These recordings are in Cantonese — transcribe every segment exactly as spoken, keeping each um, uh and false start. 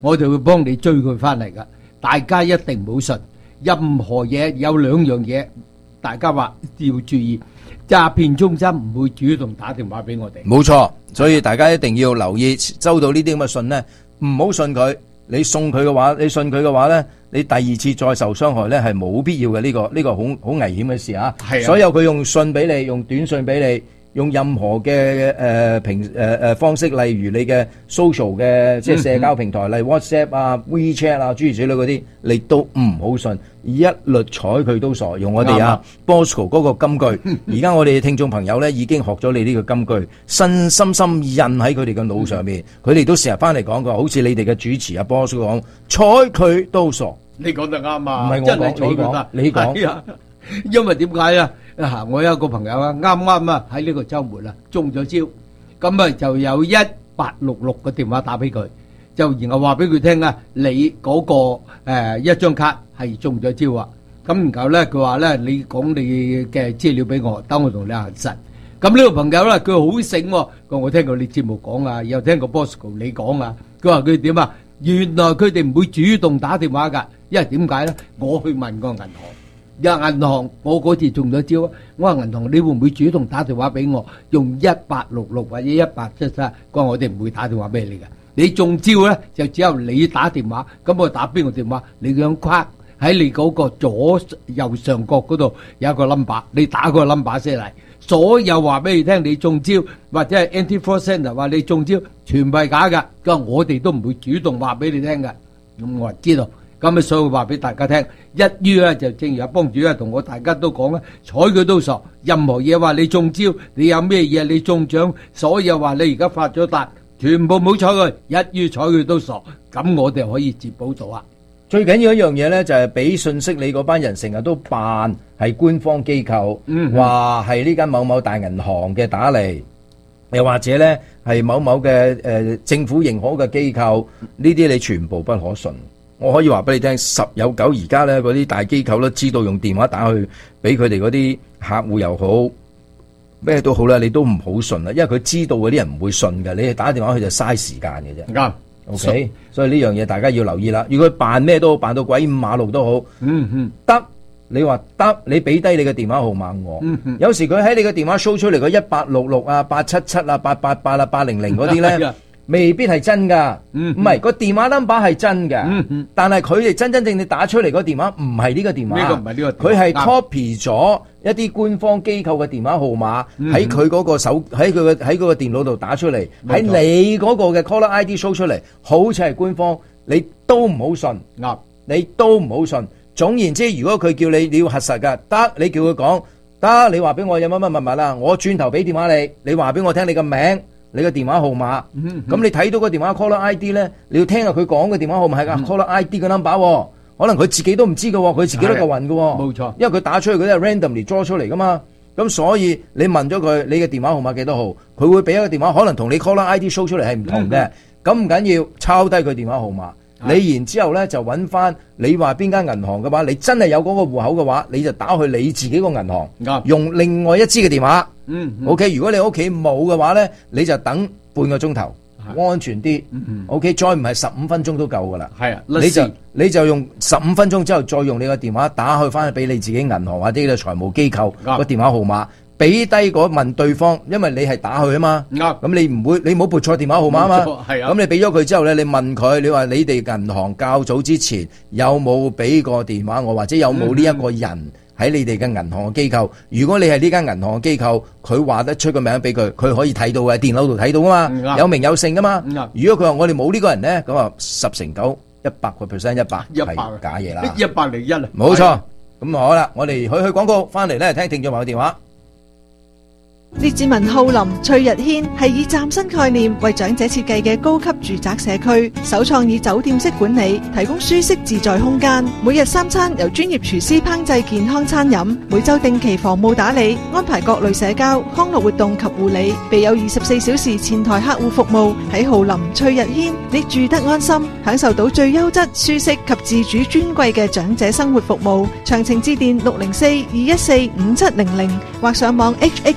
我哋會幫你追佢翻嚟噶。大家一定唔好信，任何嘢有兩樣嘢，大家話要注意，詐騙中心唔會主動打電話俾我哋。 冇錯，所以大家一定要留意，收到呢啲咁嘅信咧，唔好信佢。你送佢嘅話，你信佢嘅話咧，你第二次再受傷害咧係冇必要嘅。呢個呢個好好危險嘅事啊！ 係啊， 所有佢用信俾你，用短信俾你。用任何嘅誒平誒誒方式，例如你嘅 social 嘅即係社交平台，例如 WhatsApp 啊、WeChat 啊諸如此類嗰啲，你都唔好信，一律睬佢都傻。用我哋啊 Bosco 嗰個金句，而家我哋嘅聽眾朋友咧已經學咗你呢個金句，深深深印喺佢哋嘅腦上面，佢哋都成日翻嚟講過，好似你哋嘅主持啊 Bosco 講，睬佢都傻。 你講得啱啊！ 唔係我真係講，你講，你講。 因為點解啊？啊，我有一個朋友啊，啱啱啊喺呢個週末啊中咗招，咁啊就有一八六六個電話打俾佢，就然後話俾佢聽啊，你嗰個誒一張卡係中咗招啊，咁然後咧佢話咧，你講你嘅資料俾我，等我同你核實。咁呢個朋友咧佢好醒喎，佢我聽過你節目講啊，又聽過 Bosco 你講啊，佢話佢點啊？原來佢哋唔會主動打電話㗎，因為點解咧？我去問個銀行。有銀行，我嗰次中咗招啊！我話銀行，你會唔會主動打電話俾我？用一八六六或者一八七七，佢話我哋唔會打電話俾你嘅。你中招咧，就只有你打電話。咁我打邊個電話？你想框喺你嗰個左右上角嗰度有一個 number， 你打個 number 先嚟。所有話俾你聽，你中招或者係 anti-fraud center 話你中招，全部係假㗎。佢話我哋都唔會主動話俾你聽㗎。咁我話知道。咁啊，所以話俾大家聽，一於咧就正如阿幫主咧同我大家都講啦，睬佢都傻。任何嘢話你中招，你有咩嘢你中獎，所有話你而家發咗達，全部唔好睬佢，一於睬佢都傻。咁我哋可以接保到啊！ 最緊要一樣嘢咧，就係俾信息你嗰班人成日都扮係官方機構，話係呢間某某大銀行嘅打嚟，又或者咧係某某嘅誒政府認可嘅機構，呢啲你全部不可信。我可以話俾你聽，十有九而家咧嗰啲大機構都知道用電話打去俾佢哋嗰啲客戶又好，咩都好啦，你都唔好信啦，因為佢知道嗰啲人唔會信嘅，你打電話去就嘥時間嘅啫。啱 ，OK，所以呢樣嘢大家要留意啦。如果佢扮咩都好，扮到鬼五馬六都好，嗯嗯，得你話得，你俾低你嘅電話號碼我，嗯嗯，有時佢喺你嘅電話 show 出嚟個一八六六啊、八七七啊、八八八啊、八零零嗰啲咧。未必係真噶，唔係個電話 number 係真嘅，嗯嗯，但係佢哋真真正正打出嚟個電話唔係呢個電話，呢個唔係呢個，佢係 copy 咗一啲官方機構嘅電話號碼喺佢嗰個手喺佢嘅喺佢個電腦度打出嚟，喺你嗰個嘅 caller I D show 出嚟，好似係官方，你都唔好信，啱，你都唔好信。總言之，如果佢叫你你要核實噶，得你叫佢講，得你話俾我有乜乜密密啦，我轉頭俾電話你，你話俾我聽你個名。你個電話號碼，咁、嗯嗯、你睇到個電話 caller I D 咧，你要聽下佢講嘅電話號碼係個 caller I D 嘅 number，、嗯、可能佢自己都唔知嘅，佢自己都夠暈嘅，冇錯，因為佢打出去嗰啲係 randomly draw 出嚟噶嘛，咁所以你問咗佢你嘅電話號碼幾多號，佢會俾一個電話，可能同你 caller I D show 出嚟係唔同嘅，咁唔緊要，抄低佢電話號碼。你然之後咧就揾翻你話邊間銀行嘅話，你真係有嗰個戶口嘅話，你就打去你自己個銀行，用另外一支嘅電話。嗯，嗯 ，OK。如果你屋企冇嘅話咧，你就等半個鐘頭，安全啲。嗯嗯 ，OK。再唔係十五分鐘都夠噶啦。係啊，你就你就用十五分鐘之後再用你個電話打去翻去俾你自己銀行或者呢個財務機構個電話號碼。俾低嗰問對方，因為你係打去啊嘛，咁你唔會，你冇撥錯電話號碼啊嘛，咁你俾咗佢之後咧，你問佢，你話你哋銀行較早之前有冇俾過電話我，或者有冇呢一個人喺你哋嘅銀行嘅機構？如果你係呢間銀行嘅機構，佢話得出個名俾佢，佢可以睇到嘅，電腦度睇到啊嘛，有名有姓噶嘛。如果佢話我哋冇呢個人咧，咁啊十成九一百個 percent 一百係假嘢啦， 一百零一啊， 冇錯。咁好啦，我哋去去廣告，翻嚟咧聽聽眾朋友電話。 列治文浩林翠日軒係以嶄新概念為長者設計嘅高級住宅社區，首創以酒店式管理，提供舒適自在空間。每日三餐由專業廚師烹製健康餐飲，每周定期房務打理，安排各類社交康樂活動及護理，備有二十四小時前台客戶服務。喺浩林翠日軒，你住得安心，享受到最優質、舒適及自主尊貴嘅長者生活服務。詳情致電六零四二一四五七零零或上網 H H S R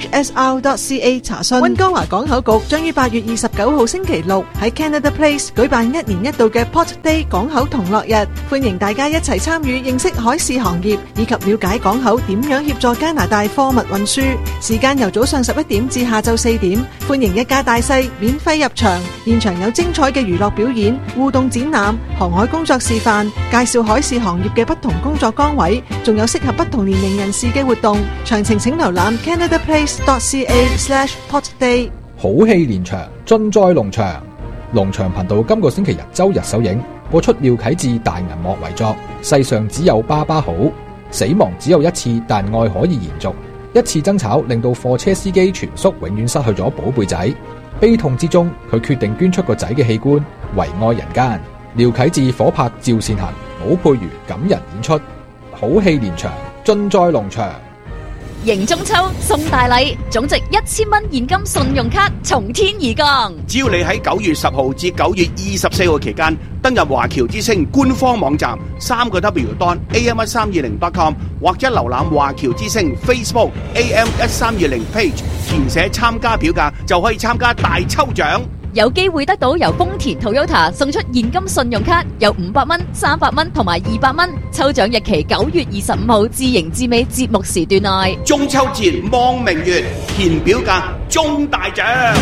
r dot c a 查詢。溫哥華港口局將於八月二十九號星期六喺 Canada Place 舉辦一年一度嘅 Port Day 港口同樂日，歡迎大家一齊參與認識海事行業以及了解港口點樣協助加拿大貨物運輸。時間由早上十一點至下晝四點，歡迎一家大細免費入場，現場有精彩嘅娛樂表演、互動展覽、航海工作示範、介紹海事行業嘅不同工作崗位，仲有適合不同年齡人士嘅活動。詳情請瀏覽 canada place dot c a slash port day。 好戲連場，盡在農場。農場頻道今個星期日周日首映，播出廖啟智大銀幕遺作《世上只有爸爸好》。死亡只有一次，但愛可以延續。一次爭吵令到貨車司機全叔永遠失去咗寶貝仔，悲痛之中佢決定捐出個仔嘅器官，為愛人間。廖啟智火拍趙善恒，武佩瑜感人演出，好戲連場，盡在農場。 迎中秋送大禮，總值一千蚊現金信用卡從天而降。 只要你喺九月十號至九月二十四號期間登入華僑之星官方網站三個 W dot A M 一三二零 dot com 或者瀏覽華僑之星 Facebook A M 一三二零 page， 填寫參加表格就可以參加大抽獎。 有機會得到由豐田 Toyota 送出現金信用卡，有五百蚊、三百蚊同埋二百蚊。抽獎日期九月二十五號至迎至尾節目時段內。 中秋節望明月，填表格中大獎。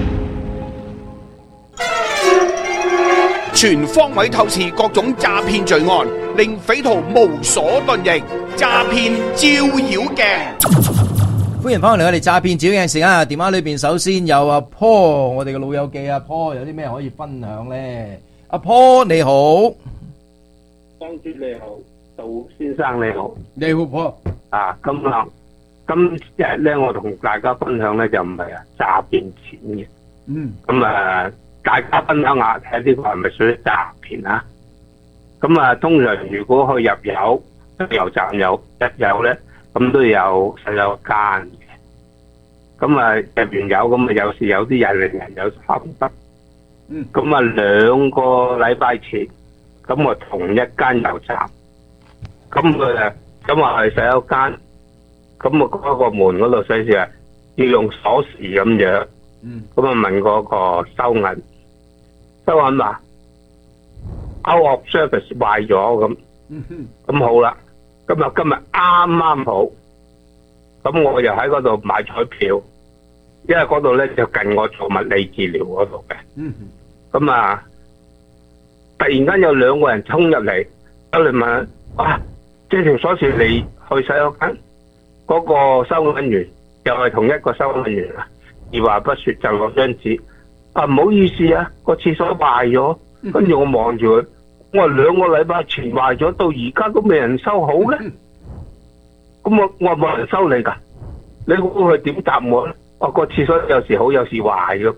全方位透視各種詐騙罪案，令匪徒無所遁形。詐騙照妖鏡。 歡迎翻嚟我哋詐騙照嘅時間啊！電話裏邊首先有阿 Paul， 我哋嘅老友記阿 Paul， 有啲咩可以分享咧？阿 Paul 你好， 當主你好，杜先生你好， 你好 Paul。 啊，咁啊，今日咧我同大家分享咧就唔係啊詐騙錢嘅， 嗯， 咁啊大家分享下睇呢個係咪屬於詐騙啊？咁啊通常如果去入油，油站有一油咧。咁都有洗手間嘅，咁啊入完油咁啊有時有啲人令人有心得， 嗯， 咁啊兩個禮拜前，咁我同一間油站，咁佢啊咁啊去洗手間，咁啊嗰個門嗰度寫住啊要用鎖匙咁樣， 嗯，咁啊問嗰個收銀，收銀話 out of service 壞咗咁， 嗯哼， 咁好啦。今日今日啱啱好，咁我又喺嗰度買彩票，因為嗰度咧就近我做物理治療嗰度嘅。 嗯， 咁啊，突然間有兩個人衝入嚟，走嚟問：啊，借條鎖匙嚟去洗手間？嗰個收銀員又係同一個收銀員啊，二話不說就攞張紙，啊唔好意思啊，個廁所壞咗。跟住我望住佢。我話兩個禮拜前壞咗，到而家都未人收好咧。咁我我話冇人收你噶，你估佢點答我咧？我個廁所有時好，有時壞噶。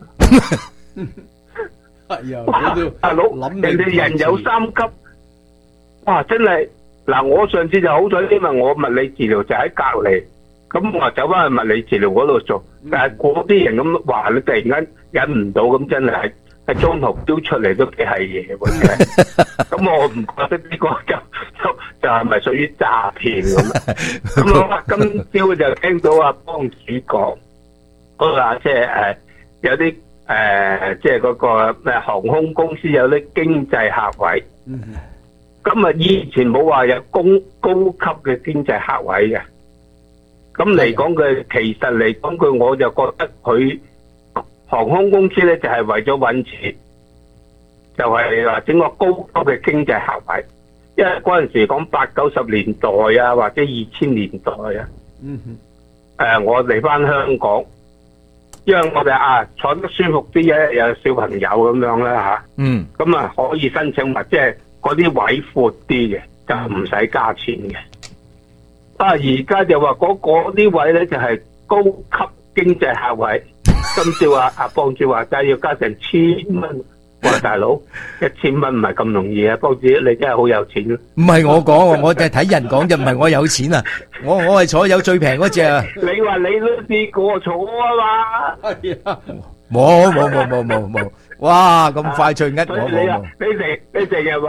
哇，大佬，人哋人有三急，哇，真係嗱！我上次就好彩，因為我物理治療就喺隔籬，咁我走翻去物理治療嗰度做。但係嗰啲人咁話，你突然間忍唔到，咁真係。喺中途飆出嚟都幾係嘢喎，咁我唔覺得呢個就就就係咪屬於詐騙咁？咁我今朝就聽到阿幫主講，嗰個即係誒有啲誒即係嗰個咩航空公司有啲經濟客位，咁啊以前冇話有高高級嘅經濟客位嘅，咁嚟講佢其實嚟講佢我就覺得佢。航空公司咧就係為咗揾錢，就係話整個高級嘅經濟客位，因為嗰陣時講八九十年代啊，或者二千年代啊，嗯哼，誒我嚟翻香港，因為我哋啊坐得舒服啲嘅，有小朋友咁樣啦嚇，嗯，咁啊可以申請或即係嗰啲位闊啲嘅，就唔使加錢嘅。啊而家就話嗰嗰啲位咧就係高級經濟客位。今朝話阿幫主話齋要加成千蚊，哇大佬一千蚊唔係咁容易啊！幫主你真係好有錢咯。 唔係我講，我就係睇人講，就唔係我有錢啊！我我係坐有最平嗰隻啊！ 你話你都試過坐啊嘛？係啊， 冇冇冇冇冇冇，哇咁快脆呃我冇冇。 你成你成日話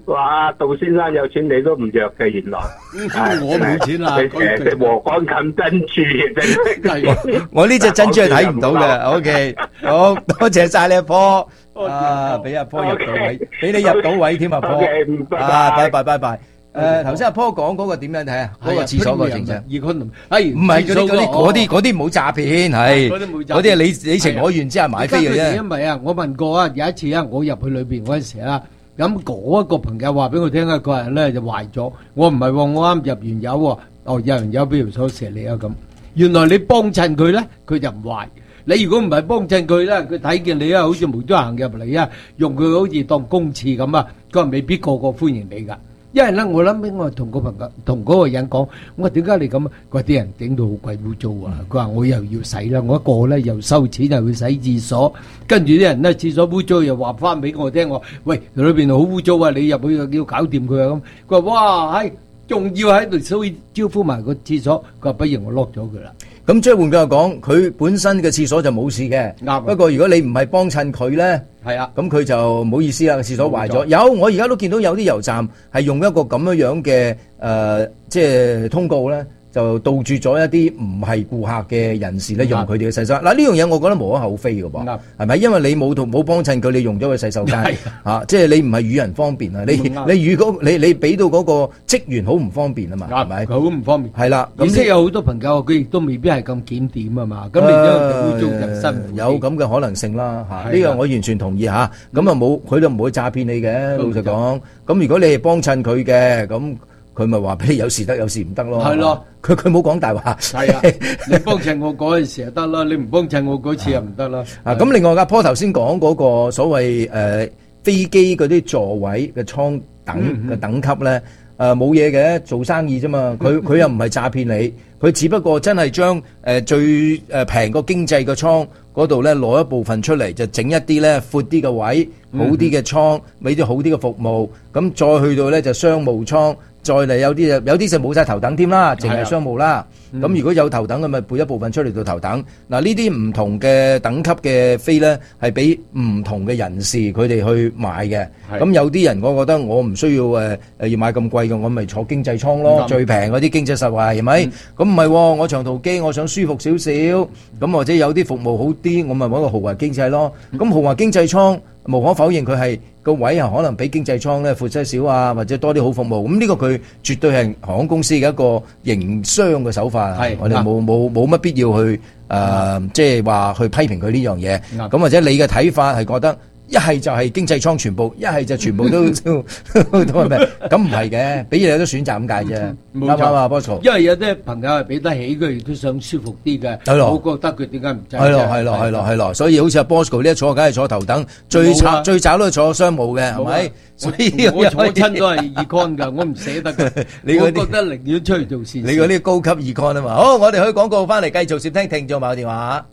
哇，杜先生有錢你都唔弱嘅，原來。 我冇錢啦， 你成日食禾乾冚珍珠嘅真係。 我呢隻珍珠係睇唔到嘅。OK，好多謝晒你阿坡，啊，俾阿坡入到位，俾你入到位添阿坡。啊，拜拜拜拜。誒，頭先阿坡講嗰個點樣睇啊？嗰個廁所個情況。 係唔係嗰啲嗰啲嗰啲嗰啲冇詐騙，係嗰啲係你你情我願之下買飛嘅啫。 因為啊，我問過啊，有一次啊，我入去裏邊嗰陣時啊。咁嗰一個朋友話俾我聽啊，個人咧就壞咗。我唔係喎，我啱入完油喎。哦，有人有俾條鎖匙你啊咁。原來你幫襯佢咧，佢就唔壞。你如果唔係幫襯佢咧，佢睇見你啊，好似無端行入嚟啊，用佢好似當公廁咁啊，佢話未必個個歡迎你㗎。因為咧，我諗起我同個朋友同嗰個人講，我話點解你咁啊？佢話啲人整到好鬼污糟啊！佢話我又要洗啦，我一個咧又收錢又要洗廁所，跟住啲人咧廁所污糟又話翻俾我聽，我話喂裏邊好污糟啊！你入去要搞掂佢啊咁。佢話哇，係仲要喺度所以招呼埋個廁所，佢話不如我 lock 咗佢啦。 咁即係換句話講，佢本身嘅廁所就冇事嘅。啱。不過如果你唔係幫襯佢咧，係啊，咁佢就唔好意思啦，個廁所壞咗。有我而家都見到有啲油站係用一個咁樣樣嘅誒，即係通告咧。就杜絕咗一啲唔係顧客嘅人士咧，用佢哋嘅洗手間。嗱，呢樣嘢我覺得無可厚非嘅噃，係咪？因為你冇同冇幫襯佢，你用咗個洗手間嚇，即係你唔係與人方便啊！你你與嗰你你俾到嗰個職員好唔方便啊嘛，係咪？ 佢好唔方便。係啦， 咁即係有好多朋友佢亦都未必係咁檢點啊嘛，咁你都做人身有咁嘅可能性啦嚇。呢個我完全同意嚇。咁啊冇佢都唔會詐騙你嘅，老實講。咁如果你係幫襯佢嘅咁。佢咪話俾你有時得有時唔得咯，係咯，佢佢冇講大話。係啊，你幫襯我嗰陣時就得啦，你唔幫襯我嗰次又唔得啦。啊，咁另外阿坡頭先講嗰個所謂誒飛機嗰啲座位嘅艙等嘅等級咧，誒冇嘢嘅，做生意啫嘛。佢佢又唔係詐騙你，佢只不過真係將誒最誒平個經濟嘅艙嗰度咧攞一部分出嚟，就整一啲咧闊啲嘅位，好啲嘅艙，俾啲好啲嘅服務。咁再去到咧就商務艙。再嚟有啲就有啲就冇晒頭等添啦，淨係商務啦。咁、嗯、如果有頭等嘅咪撥一部分出嚟做頭等。嗱，呢啲唔同嘅等級嘅飛咧，係俾唔同嘅人士佢哋去買嘅。咁有啲人我覺得我唔需要誒誒要買咁貴嘅，我咪坐經濟艙咯，最平嗰啲經濟實惠係咪？咁唔係，我長途機我想舒服少少，咁或者有啲服務好啲，我咪揾個豪華經濟咯。咁、嗯、豪華經濟艙無可否認佢係個位啊，可能比經濟艙咧闊些少啊，或者多啲好服務。咁呢個佢絕對係航空公司嘅一個營商嘅手法。係我哋冇冇冇乜必要去誒，即係話去批評佢呢樣嘢。咁或者你嘅睇法係覺得一係就係經濟艙全部，一係就全部都都都係咩？咁唔係嘅，俾你有得選擇咁解啫。啱唔啱啊，Bosco？因為有啲朋友係俾得起，佢亦都想舒服啲嘅。係咯，我覺得佢點解唔制？係咯，係咯，係咯，係咯。所以好似阿 Bosco 呢一坐，梗係坐頭等，最慘最慘都係坐商務嘅，係咪？所以我坐親都係 econ 㗎，我唔捨得嘅。你我覺得寧願出去做事。你嗰啲高級 econ 啊嘛。好，我哋去廣告翻嚟繼續接聽聽眾朋友電話。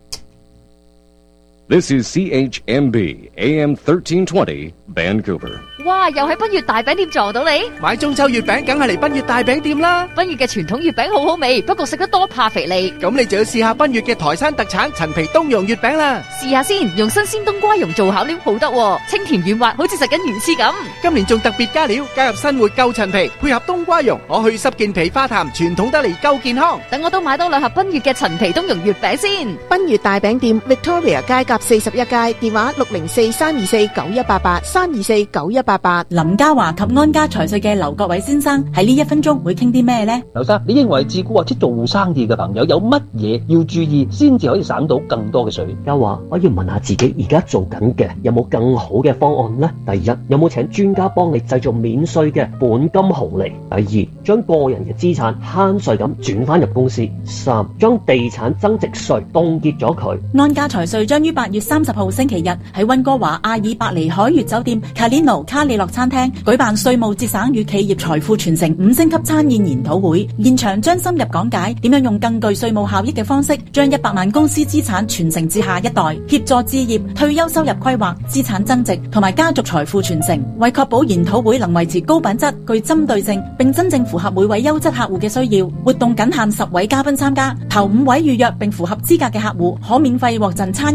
This is C H M B A M thirteen twenty Vancouver。 哇！又喺賓悅大餅店撞到你， 買中秋月餅梗係嚟賓悅大餅店啦。 賓悅嘅傳統月餅好好味，不過食得多怕肥膩。 咁你就要試下賓悅嘅台山特產陳皮冬蓉月餅啦。 試下先，用新鮮冬瓜蓉做餡料好得，清甜軟滑，好似食緊魚翅咁。 今年仲特別加料，加入新活夠陳皮，配合冬瓜蓉，可去濕健脾化痰，傳統得嚟夠健康。 等我都買多兩盒賓悅嘅陳皮冬蓉月餅先。 賓悅大餅店 Victoria 街甲四十一街，電話六零四三二四九一八八三二四九一八八。 林家華及安家財稅嘅劉國偉先生喺呢一分鐘會傾啲咩呢？ 劉生，你認為自僱或者做生意嘅朋友有乜嘢要注意，先至可以省到更多嘅稅？ 家華，我要問下自己而家做緊嘅有冇更好嘅方案呢？第一，有冇請專家幫你製造免稅嘅本金紅利？第二，將個人嘅資產慳稅咁轉翻入公司？三，將地產增值稅凍結咗佢。 安家財稅將於八月三十號星期日喺溫哥華阿爾伯尼海悅酒店卡列諾卡里諾餐廳舉辦稅務節省與企業財富傳承五星級餐宴研討會，現場將深入講解點樣用更具稅務效益嘅方式，將一百萬公司資產傳承至下一代，協助置業、退休收入規劃、資產增值同埋家族財富傳承。為確保研討會能維持高品質、具針對性，並真正符合每位優質客戶嘅需要，活動僅限十位嘉賓參加，頭五位預約並符合資格嘅客戶可免費獲贈餐宴席位。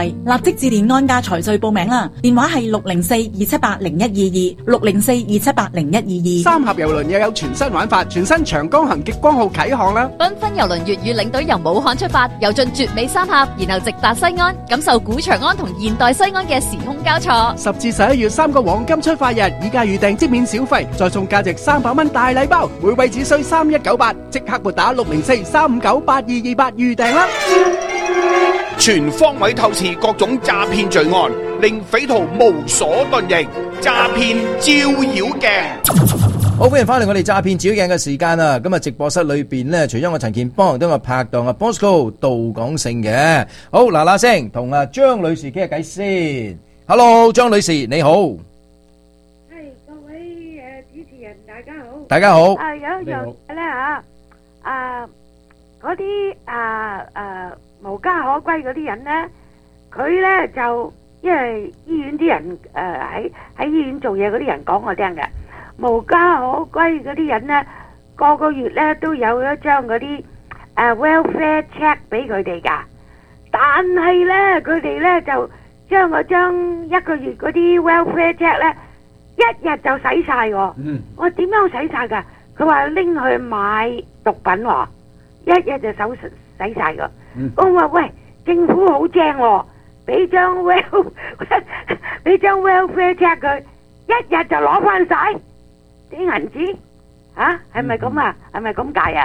惠，立即致電安家財稅報名啦！電話係六零四二七八零一二二六零四二七八零一二二。 三峽郵輪又有全新玩法，全新長江行極光號啟航啦！ 繽紛郵輪粵語領隊由武漢出發，遊進絕美三峽，然後直達西安，感受古長安同現代西安嘅時空交錯。 十至十一月三個黃金出發日，以價預訂即免小費，再送價值三百蚊大禮包，每位只需三一九八，即刻撥打六零四三五九八二二八預訂啦！ 全方位透視各種詐騙罪案，令匪徒無所遁形。詐騙照妖鏡， 好歡迎翻嚟我哋詐騙照妖鏡嘅時間啊！今日直播室裏邊呢，除咗我陳健邦，都有我拍檔啊 Bosco 杜廣勝嘅。好嗱嗱聲，同阿張女士傾下偈先。Hello， 張女士你好。 係各位誒主持人，大家好。 大家好。 啊有樣咧嚇，啊嗰啲啊啊。無家可歸嗰啲人呢，佢呢就因為醫院啲人誒喺喺醫院做嘢嗰啲人講我聽嘅，無家可歸嗰啲人呢，個個月呢都有一張嗰啲誒 welfare check 俾佢哋噶，但係呢佢哋呢就將嗰張一個月嗰啲 welfare check 呢一日就使晒喎。嗯、我點樣使晒噶？佢話拎去買毒品喎，一日就手使晒噶。我話喂，政府好正喎，俾張 well 俾張 welfare check 佢，一日就攞翻晒啲銀紙，吓係咪咁啊？係咪咁解啊？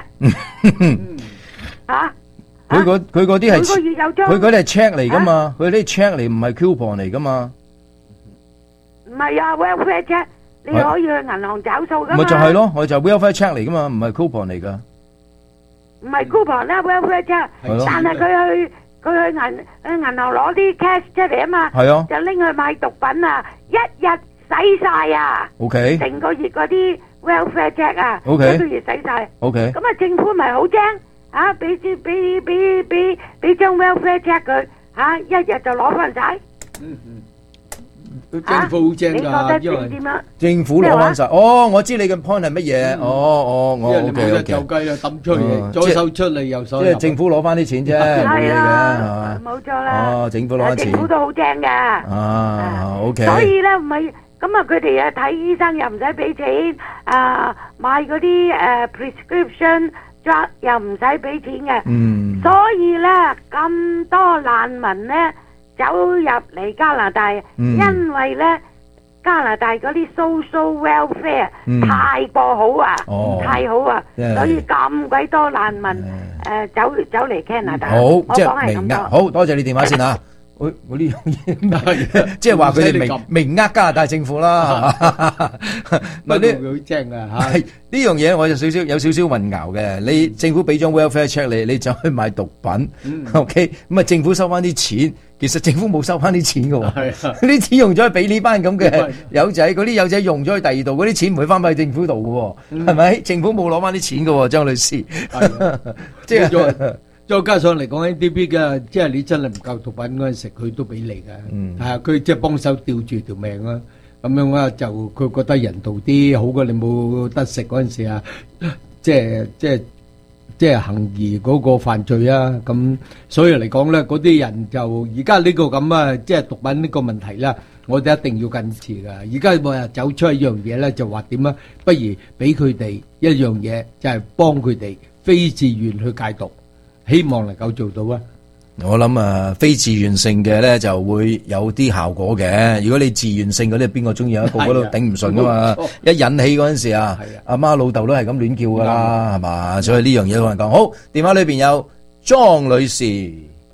吓佢嗰佢嗰啲係每個月有張， 佢嗰啲係 check 嚟噶嘛？佢啲 check 嚟唔係 coupon 嚟噶嘛？ 唔係啊 welfare check，你可以去銀行找數噶嘛？ 咪就係咯，我就 welfare check 嚟噶嘛，唔係 coupon 嚟噶。 唔係 coupon 啦 welfare check，但係佢去佢去銀去銀行攞啲 cash 出嚟啊嘛，就拎去買毒品啊，一日使晒啊 ，OK， 成個月嗰啲 welfare check 啊， OK， 一個月使晒 ，OK， 咁啊政府咪好精啊，俾支俾俾俾俾張 welfare check 佢吓，一日就攞翻晒。嗯嗯。 政府好正㗎，因為政府攞翻晒。哦，我知你嘅 point 係乜嘢。哦哦，我 OK OK。 就計啦，抌出嚟，左手出嚟，右手入。 即係政府攞翻啲錢啫，冇嘢嘅，係嘛？ 冇錯啦。 哦，政府攞翻錢。 政府都好正㗎。 啊 ，OK。 所以咧，唔係咁啊，佢哋啊睇醫生又唔使俾錢，啊買嗰啲誒 prescription drug 又唔使俾錢嘅。嗯。所以咧，咁多難民咧。走入嚟加拿大，嗯、因為咧加拿大嗰啲 social welfare、嗯、太過好啊，哦、太好啊，嗯、所以咁鬼多難民誒、嗯呃、走走嚟加拿大。 好，即係明呃，好多謝你電話先啊！我我呢樣嘢，即係話佢哋明明呃加拿大政府啦，唔係呢好正啊吓！係呢樣嘢我有少少有少少混淆嘅。你政府俾張 welfare check 你，你就去買毒品，OK？咁啊政府收翻啲錢，其實政府冇收翻啲錢噶，啲錢用咗去俾呢班咁嘅友仔，嗰啲友仔用咗去第二度，嗰啲錢唔會翻返去政府度噶，係咪？政府冇攞翻啲錢噶，張女士，即係。 再加上嚟講 N D P 嘅，即係你真係唔夠毒品嗰陣時，佢都俾你嘅。嗯，係啊，佢即係幫手吊住條命啦。咁樣啊，就佢覺得人道啲，好過你冇得食嗰陣時啊，即係即係即係行義嗰個犯罪啊。咁所以嚟講咧，嗰啲人就而家呢個咁啊，即係毒品呢個問題啦，我哋一定要根治噶。而家我又走出一樣嘢咧，就話點啊？不如俾佢哋一樣嘢，就係幫佢哋非自願去戒毒。希望能夠做到啊！ 我諗啊，非自願性嘅咧就會有啲效果嘅。如果你自願性嗰啲，邊個中意啊？個個都頂唔順噶嘛！一引起嗰陣時啊，阿媽老豆都係咁亂叫噶啦，係嘛？所以呢樣嘢好難講。好，電話裏邊有莊女士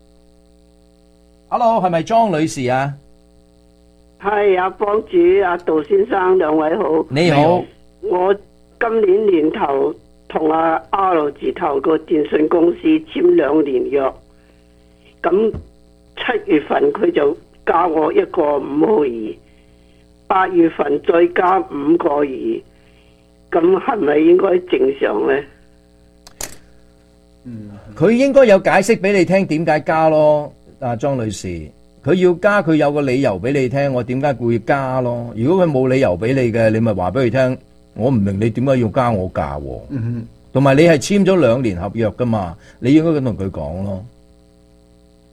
，Hello， 係咪莊女士啊？ 係阿幫主、阿杜先生兩位好。 你好， 我今年年頭。同阿 R 字頭個電信公司簽兩年約，咁七月份佢就加我一個五毫二，八月份再加五個二，咁係咪應該正常呢？ 嗯，佢應該有解釋俾你聽點解加咯，阿莊女士，佢要加佢有個理由俾你聽，我點解會加咯？如果佢冇理由俾你嘅，你咪話俾佢聽。我唔明你點解要加我價，同埋你係簽咗兩年合約噶嘛？你應該咁同佢講咯。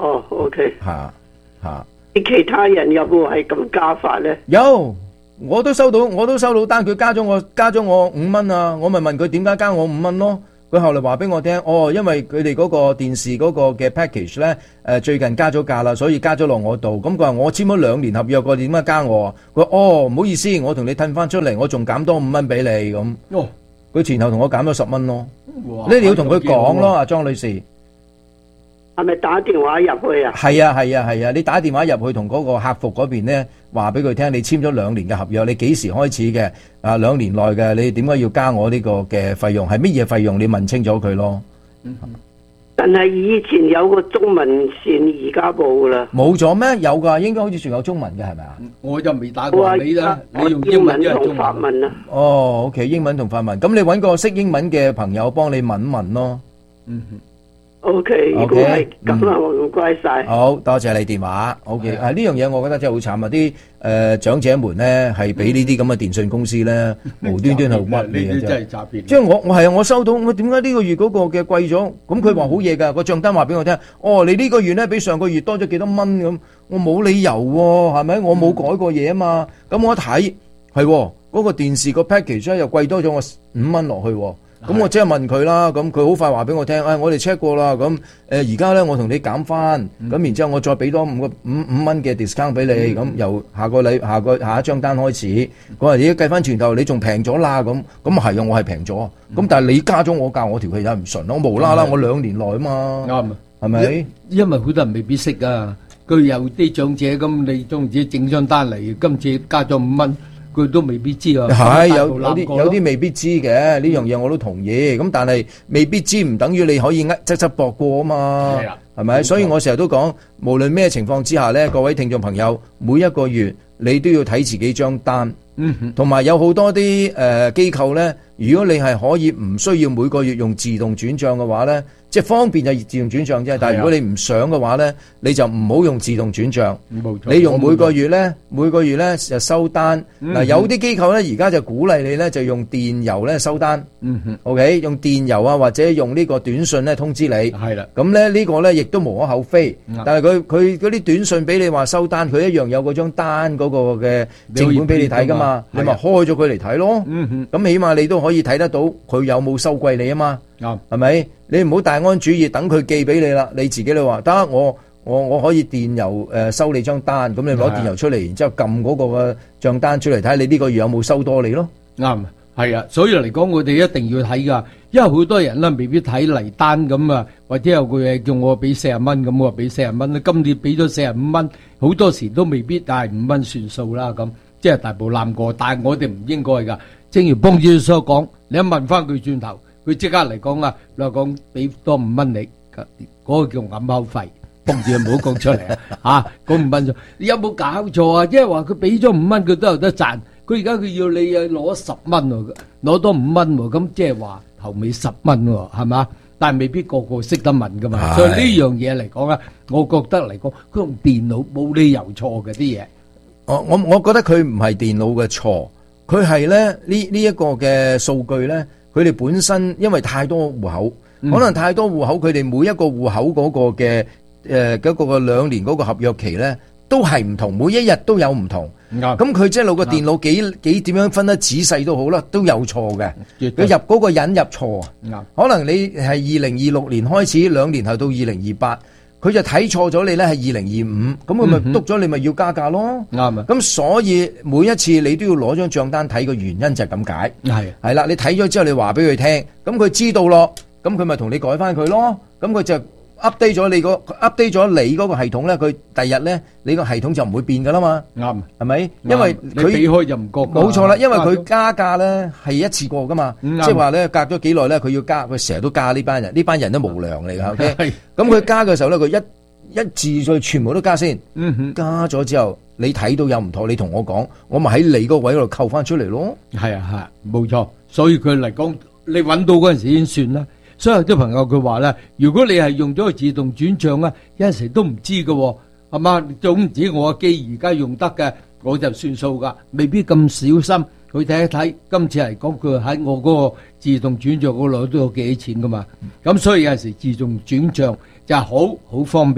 哦，OK， 嚇嚇。 其他人有冇係咁加法咧？ 有，我都收到，我都收到單，佢加咗我加咗我五蚊啊！我咪問佢點解加我五蚊咯？佢後嚟話俾我聽，哦，因為佢哋嗰個電視嗰個嘅 package 咧，誒最近加咗價啦，所以加咗落我度。咁佢話我簽咗兩年合約，佢點解加我啊？佢話哦，唔好意思，我同你褪翻出嚟，我仲減多五蚊俾你咁。 哦， 佢前後同我減咗十蚊咯。呢你要同佢講咯，阿莊女士。 係咪打電話入去啊？ 係啊係啊係啊！你打電話入去同嗰個客服嗰邊咧，話俾佢聽，你簽咗兩年嘅合約，你幾時開始嘅？啊，兩年內嘅，你點解要加我呢個嘅費用？係乜嘢費用？你問清楚佢咯。 嗯、但係以前有個中文線，而家冇噶啦。 冇咗咩？有噶，應該好似仲有中文嘅係咪啊？ 我就未打過你啦，你用英文同法文啊？ 哦 ，OK， 英文同法文。咁你揾個識英文嘅朋友幫你問一問咯。嗯哼。 O K， 如果係咁啊，唔該晒。 好多謝你電話。O K， 啊呢樣嘢我覺得真係好慘啊！啲誒長者們咧係俾呢啲咁嘅電信公司咧無端端係屈你嘅啫。真係詐騙。即係我我係啊！我收到我點解呢個月嗰個嘅貴咗？咁佢話好嘢㗎，個帳單話俾我聽。哦，你呢個月咧比上個月多咗幾多蚊咁？我冇理由喎，係咪？我冇改過嘢啊嘛。咁我一睇係嗰個電視個 package 咧又貴多咗我五蚊落去喎。咁我即係問佢啦，咁佢好快話俾我聽，誒、哎，我哋 check 過啦，咁誒而家咧我同你減翻，咁、嗯、然之後我再俾多五個五五蚊嘅 discount 俾你，咁、嗯、由下個禮下個下一張單開始，嗰日而家計翻轉頭，你仲平咗啦，咁咁係啊，我係平咗，咁、嗯、但係你加咗我價，我條氣又唔順，我無啦啦我兩年內啊嘛，啱啊，係咪？ 因為好多人未必識啊，佢有啲長者咁，你總唔知整張單嚟，今次加咗五蚊。佢都未必知啊， 係有有啲有啲未必知嘅，呢樣嘢我都同意。咁但係未必知唔等於你可以呃側側駁過啊嘛，係咪？所以我成日都講，無論咩情況之下咧，各位聽眾朋友，每一個月你都要睇自己張單，同埋有好多啲誒機構咧，如果你係可以唔需要每個月用自動轉帳嘅話咧，即係方便就自動轉帳啫。但係如果你唔想嘅話咧，你就唔好用自動轉帳。冇錯，你用每個月咧，每個月咧就收單。嗱，有啲機構咧而家就鼓勵你咧就用電郵咧收單。嗯哼 ，OK， 用電郵啊或者用呢個短信咧通知你。係啦。咁咧呢個咧亦都無可厚非。但係佢佢嗰啲短信俾你話收單，佢一樣有嗰張單嗰個嘅正本俾你睇噶嘛。你咪開咗佢嚟睇咯。嗯哼。咁起碼你都可以睇得到佢有冇收貴你啊嘛。啱，係咪？你唔好大安主義，等佢寄俾你啦。你自己你話得，我我我可以電郵誒、呃、收你張單，咁你攞電郵出嚟，然之後撳嗰個嘅帳單出嚟睇下你呢個月有冇收多你咯。啱，係啊，所以嚟講我哋一定要睇噶，因為好多人咧未必睇嚟單咁啊，或者有句嘢叫我俾四十蚊咁，我話俾四十蚊啦，今年俾咗四十五蚊，好多時都未必，但係五蚊算數啦咁，即係大步攬過，但係我哋唔應該噶。正如邦主任所講，你一問翻佢轉頭。佢即刻嚟講啊，你話講俾多五蚊你，嗰個叫揞口費，幫住唔好講出嚟啊！嚇，嗰五蚊咗，你有冇搞錯啊？即係話佢俾咗五蚊，佢都有得賺。佢而家佢要你啊攞十蚊喎，攞多五蚊喎，咁即係話頭尾十蚊喎，係嘛？但係未必個個識得問噶嘛。所以呢樣嘢嚟講啊，我覺得嚟講，佢用電腦冇理由錯嘅啲嘢。我我我覺得佢唔係電腦嘅錯，佢係咧呢呢一個嘅數據咧。佢哋本身因為太多戶口，嗯、可能太多戶口，佢哋每一個戶口嗰個嘅誒嗰個嘅兩年嗰個合約期咧，都係唔同，每一日都有唔同。咁佢即係攞個電腦幾幾點樣分得仔細都好啦，都有錯嘅。佢入嗰個引入錯，嗯、可能你係二零二六年開始，兩年後到二零二八。佢就睇錯咗你咧，係二零二五，咁佢咪督咗你咪要加價咯。啱啊！咁所以每一次你都要攞張帳單睇個原因就係咁解。係係啦，你睇咗之後你話俾佢聽，咁佢知道咯，咁佢咪同你改翻佢咯。咁佢就 update 咗你個 update 咗你嗰個系統咧，佢第日咧你個系統就唔會變噶啦嘛。啱，係咪？因為佢你避開就唔覺。 冇錯啦，因為佢加價咧係一次過噶嘛，即係話咧隔咗幾耐咧佢要加，佢成日都加呢班人，呢班人都無良嚟噶。OK，咁佢加嘅時候咧，佢一一字再全部都加先。嗯哼，加咗之後你睇到有唔妥，你同我講，我咪喺你個位嗰度扣翻出嚟咯。 係啊係，冇錯。所以佢嚟講，你揾到嗰陣時已經算啦。所以有啲朋友佢話咧，如果你係用咗個自動轉帳啊，有陣時都唔知㗎，係嘛？總唔知我機而家用得嘅，我就算數噶，未必咁小心去睇一睇。今次嚟講，佢喺我嗰個自動轉帳嗰度都有幾錢噶嘛。咁所以有陣時自動轉帳就係好好方便，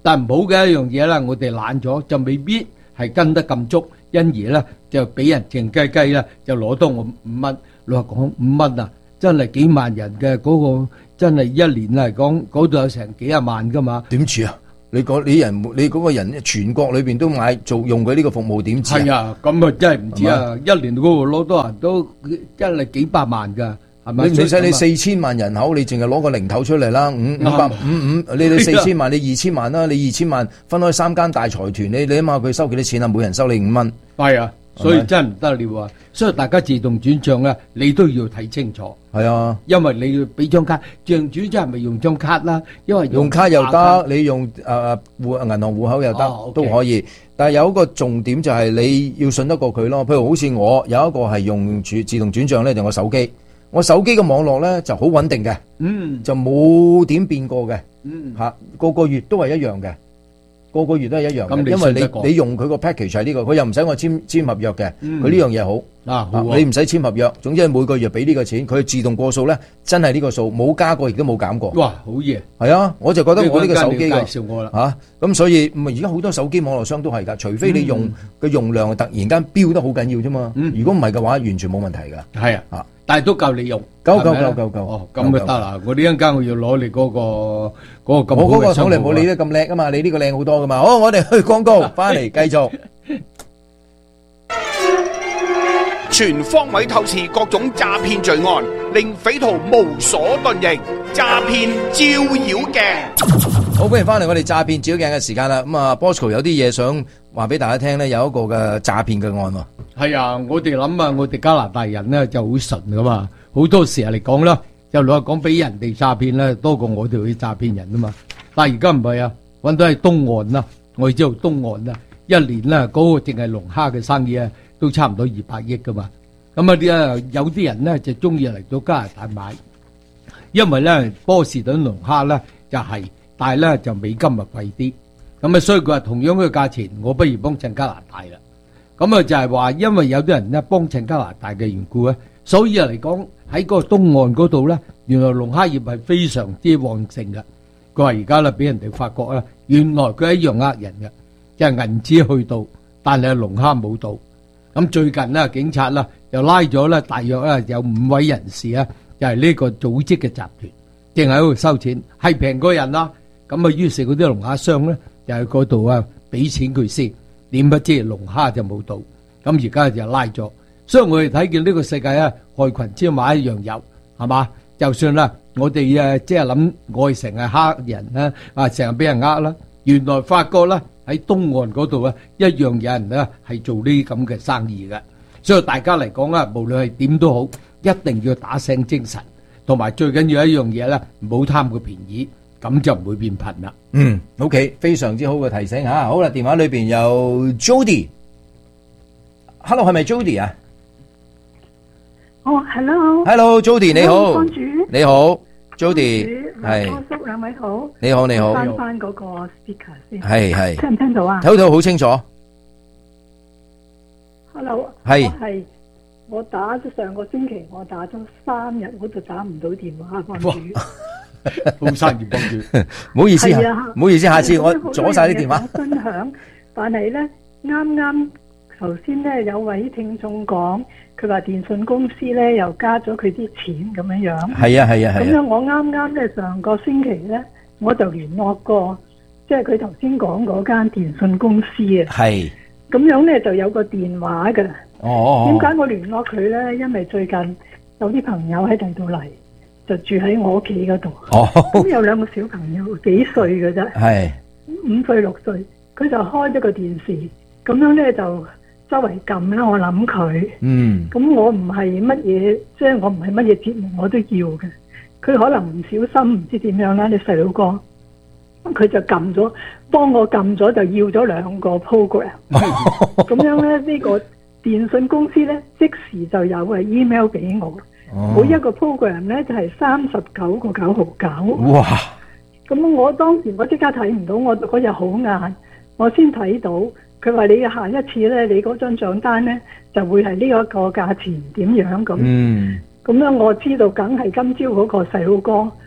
但唔好嘅一樣嘢啦，我哋懶咗就未必係跟得咁足，因而咧就俾人靜雞雞啦，就攞多我五蚊。老實講五蚊啊，真係幾萬人嘅嗰個，真係一年嚟講嗰度有成幾廿萬噶嘛。 點知啊？你講你人你嗰個人全國裏邊都買做用佢呢個服務，點知啊？ 係啊，咁啊真係唔知啊！一年嗰個攞多人都真係幾百萬㗎。係咪？ 你使你四千萬人口，你淨係攞個零頭出嚟啦，五五百五五，你你四千萬，你二千萬啦，你二千萬分開三間大財團，你你諗下佢收幾多錢啊？每人收你五蚊。 係啊，所以真係唔得了啊！所以大家自動轉賬咧，你都要睇清楚。 係啊， 因為你要俾張卡，自動轉賬係咪用張卡啦？因為用卡又得，你用誒戶銀行戶口又得，都可以。但係有一個重點就係你要信得過佢咯。譬如好似我有一個係用自自動轉賬咧，就我手機。我手機嘅網絡咧就好穩定嘅， 嗯， 就冇點變過嘅， 嗯， 嚇個個月都係一樣嘅，個個月都係一樣嘅， 咁你因為信得過你你用佢個 package 係呢個，佢又唔使我簽簽合約嘅，佢嗯呢樣嘢好啊，好啊你唔使簽合約，總之每個月俾呢個錢，佢自動過數咧，真係呢個數冇加過亦都冇減過。 哇，好嘢！ 係啊，我就覺得我呢個手機呢個嘅介紹我啦嚇，咁所以唔係而家好多手機網絡商都係㗎，除非你用嘅用量突然間飆得好緊要啫嘛，如果唔係嘅話，完全冇問題㗎。 係啊， 嚇。 但係都夠你用， 夠夠係咪咧夠夠夠哦，咁就得啦。我呢一間我要攞你嗰個嗰個咁我嗰個好嘅商號廠嚟冇你得咁叻啊嘛，你呢個靚好多噶嘛。好，我哋去廣告，翻嚟繼續。 全方位透視各種詐騙罪案，令匪徒無所遁形。詐騙照妖鏡。 好，歡迎翻嚟我哋詐騙照妖鏡嘅時間啦。咁啊，Bosco 有啲嘢想話俾大家聽咧，有一個嘅詐騙嘅案喎。 係啊，我哋諗啊，我哋加拿大人咧就好純噶嘛，好多時嚟講啦，就老實講俾人哋詐騙咧多過我哋去詐騙人啊嘛。但係而家唔係啊，揾到係東岸啦，我哋知道東岸啦，一年咧嗰個淨係龍蝦嘅生意啊，都差唔多二百億噶嘛。咁啊啲啊有啲人咧就中意嚟到加拿大買，因為咧波士頓龍蝦咧就係，但係咧就美金啊貴啲，咁啊所以佢話同樣嘅價錢，我不如幫襯加拿大啦。咁啊就係話，因為有啲人咧幫襯加拿大嘅緣故咧，所以啊嚟講喺嗰個東岸嗰度咧，原來龍蝦業係非常之旺盛嘅。佢話而家咧俾人哋發覺咧，原來佢係一樣呃人嘅，即係銀紙去到，但係龍蝦冇到。咁最近咧，警察啦又拉咗咧，大約咧有五位人士啊，就係呢個組織嘅集團，正喺度收錢，係平過人啦。咁啊，於是嗰啲龍蝦商咧就喺嗰度啊俾錢佢先。點不知龍蝦就冇到，咁而家就拉咗。所以我哋睇見呢個世界啊，害群之馬一樣有，係嘛？就算啦，我哋誒即係諗我哋成日蝦人啦，啊成日俾人呃啦，原來發覺啦喺東岸嗰度啊，一樣有人咧係做呢啲咁嘅生意嘅。所以大家嚟講啊，無論係點都好，一定要打醒精神，同埋最緊要一樣嘢咧，唔好貪個便宜。咁就唔會變貧啦。 嗯 ，OK， 非常之好嘅提醒吓。好啦，電話裏邊有 Jody。Hello， 係咪 Jody 啊？ 哦 ，Hello。 Hello，Jody 你好。 幫主。 你好 ，Jody。係。 波叔兩位好。 你好，你好。 翻翻嗰個 speaker 先。 係係。 聽唔聽到啊？ 睇到好清楚。 Hello。 係。 我係我打咗上個星期，我打咗三日，我就打唔到電話，幫主。 好生意幫住， 唔好意思係啊， 唔好意思，下次我阻晒啲電話。 分享，但係咧啱啱頭先咧有位聽眾講，佢話電信公司咧又加咗佢啲錢咁樣樣。 係啊係啊係啊。 咁樣我啱啱咧上個星期咧，我就聯絡過，即係佢頭先講嗰間電信公司啊。 係。 咁樣咧就有個電話㗎。 哦。 點解我聯絡佢咧？因為最近有啲朋友喺第度嚟。就住喺我屋企嗰度，咁、oh. 有兩個小朋友幾歲嘅啫， 係五歲六歲，佢就開咗個電視，咁樣咧就周圍撳啦。我諗佢， 嗯， 咁我唔係乜嘢，即係我唔係乜嘢節目我都要嘅。佢可能唔小心，唔知點樣啦。你細佬哥，佢就撳咗，幫我撳咗，就要咗兩個 program，咁樣咧呢、呢個電信公司咧即時就有係 email 俾我。每一個 program 咧就係三十九個九毫九。 哇！ 咁我當時我即刻睇唔到，我嗰日好晏，我先睇到佢話你下一次咧，你嗰張賬單咧就會係呢一個價錢點樣咁。嗯。咁樣我知道，梗係今朝嗰個細佬哥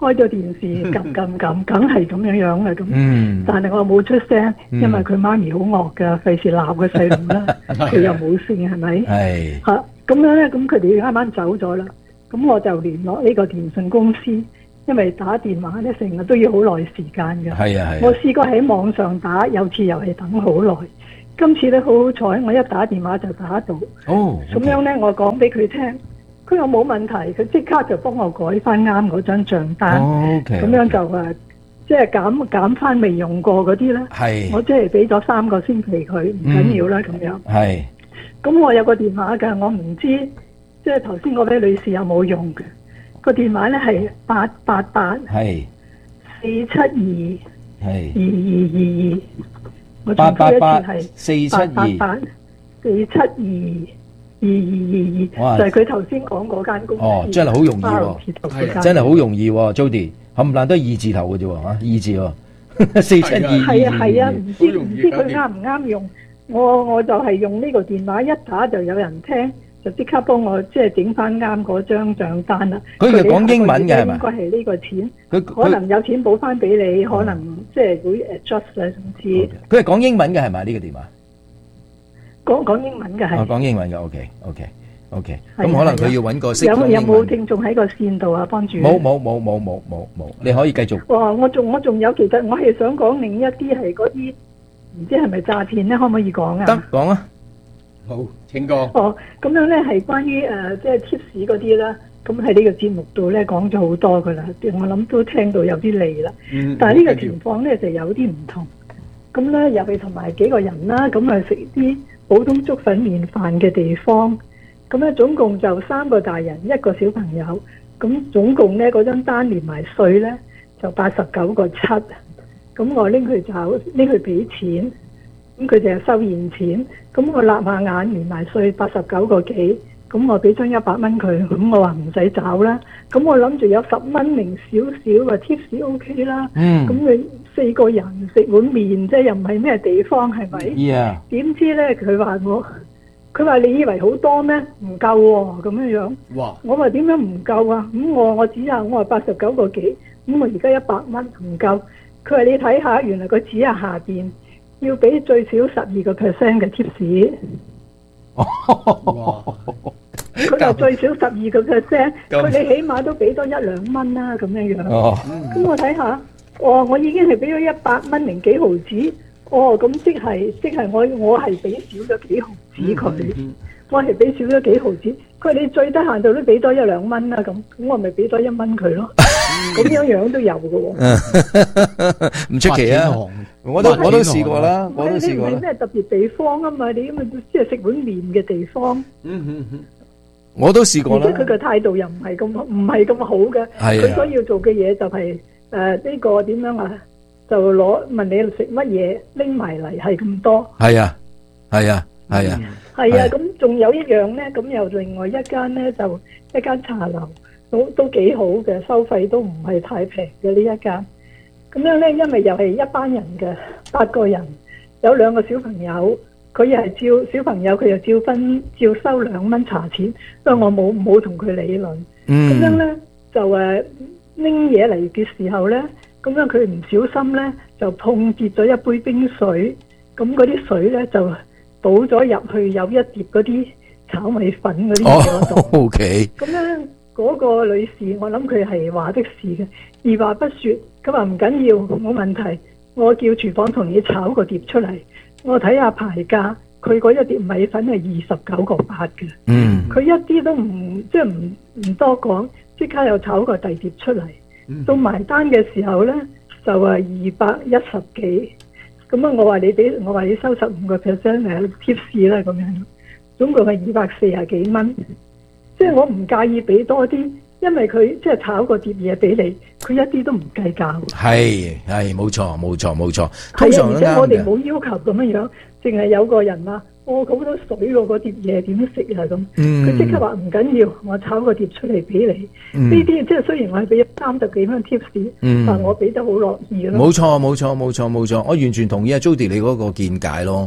開咗電視，撳撳撳，梗係咁樣樣嘅咁。 嗯但係我冇出聲， 嗯因為佢媽咪好惡噶，費事鬧個細路啦。佢又冇聲，係咪？ 係嚇咁樣咧，咁佢哋啱啱走咗啦。咁我就聯絡呢個電信公司，因為打電話咧成日都要好耐時間嘅。 係啊係啊我試過喺網上打，有次又係等好耐。今次咧好好彩，我一打電話就打到。 哦， 咁樣咧，我講俾佢聽，佢又冇問題，佢即刻就幫我改翻啱嗰張帳單。 哦，OK， 咁樣就誒，即係減減翻未用過嗰啲咧。 係我即係俾咗三個星期佢，唔緊要啦咁樣。 係。 咁我有個電話㗎，我唔知即係頭先嗰位女士有冇用嘅。個電話咧係八八八係四七二係二二二二。我八八八重複一次係四七二八八八四七二二二二哇二，就係佢頭先講嗰間公司。 哦，真係好容易巴喎羅鐵道嗰間真係好容易喎，Jody，冚唪唥都係二字頭嘅啫喎，嚇二字喎，四七二係啊係啊，唔知好容唔知佢易搞掂啱唔啱用。我我就係用呢個電話一打就有人聽，就即刻幫我即係整翻啱嗰張帳單啦。 佢係講英文嘅係咪應該係呢個錢， 佢可能有錢補翻俾你，可能即係會 adjust 啦，甚至佢係講英文嘅係咪呢個電話？ 講講英文嘅係。 哦，講英文嘅，OK OK OK， 係啊咁可能佢要揾個識有有冇講英文。 聽眾喺個線度啊？幫住。 冇冇冇冇冇冇冇，你可以繼續。 哇！我仲我仲有，其實我係想講另一啲係嗰啲唔知係咪詐騙咧？可唔可以講啊？ 得講啊。 好，請講。 哦，咁樣咧係關於誒、呃、即係 tips 嗰啲啦。咁喺呢個節目度咧講咗好多噶啦，我諗都聽到有啲膩啦。 嗯但係呢個情況咧就有啲唔同。咁咧又係同埋幾個人啦，咁啊食啲普通粥粉麵飯嘅地方。咁咧總共就三個大人一個小朋友，咁總共咧嗰張單連埋稅咧就八十九個七。咁我拎去找拎去俾錢，咁佢哋係收現錢。咁我立下眼連埋稅八十九個幾，咁我俾張一百蚊佢，咁我話唔使找啦。咁我諗住有十蚊零少少啊 tips OK 啦。 嗯咁佢四個人食碗麵啫，又唔係咩地方係咪？ Yeah。 點知咧佢話我，佢話你以為好多咩？唔夠喎咁樣樣。 哇！ 我話點樣唔夠啊？咁我我指下我話八十九個幾，咁我而家一百蚊唔夠。佢話你睇下，原來佢指下下邊要俾最少十二個 percent 嘅 tips。佢話最少十二個 percent，佢你起碼都俾多一兩蚊啦咁樣樣。 哦咁我睇下，哦，我已經係俾咗一百蚊零幾毫子。哦，咁即係即係我我係俾少咗幾毫子佢。我係俾少咗幾毫子，佢話你最得閒度都俾多一兩蚊啦，咁咁我咪俾多一蚊佢咯，咁樣樣都有嘅喎。 唔出奇啊！我都我都試過啦，我都試過啦。 你唔係咩特別地方啊嘛？你咁啊即係食碗麵嘅地方。 嗯嗯嗯。 我都試過啦。 而且佢嘅態度又唔係咁唔係咁好嘅。 係啊。 佢所要做嘅嘢就係誒呢個點樣啊？就攞問你食乜嘢，拎埋嚟係咁多。 係啊，係啊，係啊。 係啊，咁仲有一樣咧，咁又另外一間咧就一間茶樓，都都幾好嘅，收費都唔係太平嘅呢一間。咁樣咧，因為又係一班人嘅，八個人，有兩個小朋友，佢又係照小朋友，佢又照分照收兩蚊茶錢，所以我冇冇同佢理論。咁、 嗯、 樣咧就誒拎嘢嚟嘅時候咧，咁樣佢唔小心咧就碰跌咗一杯冰水，咁嗰啲水咧就倒咗入去有一碟嗰啲炒米粉嗰啲嘢嗰度。 哦，OK。 咁咧嗰個女士，我諗佢係話的士嘅，二話不說，佢話唔緊要，冇問題，我叫廚房同你炒個碟出嚟，我睇下牌價，佢嗰一碟米粉係二十九個八嘅。 嗯。佢一啲都唔即係唔唔多講，即刻又炒個第碟出嚟。嗯、到埋單嘅時候咧，就係二百一十幾。咁啊！我話你俾我話你收十五個 percent 誒 tips 啦，咁樣總共係二百四十幾蚊。即係我唔介意俾多啲，因為佢即係炒個碟嘢俾你，佢一啲都唔計較。 係係冇錯冇錯冇錯， 通常而且我哋冇冇要求咁樣樣，淨係有個人話：我好多水喎，嗰碟嘢點食啊咁。佢即刻話唔緊要，我炒個碟出嚟俾你。呢啲即係雖然我係俾咗三十幾蚊 tips，但我俾得好樂意咯。 冇錯冇錯冇錯冇錯，我完全同意阿 Jody 你嗰個見解咯。